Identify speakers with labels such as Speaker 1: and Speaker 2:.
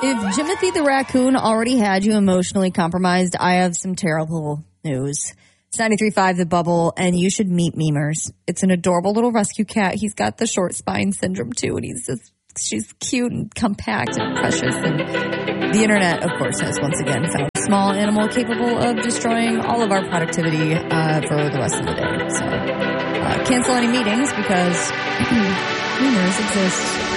Speaker 1: If Jimothy the raccoon already had you emotionally compromised, I have some terrible news. It's 93.5 The Bubble, and you should meet Memers. It's an adorable little rescue cat. He's got the short spine syndrome, too, and she's cute and compact and precious. And the internet, of course, has once again found a small animal capable of destroying all of our productivity for the rest of the day. So cancel any meetings because Memers exist.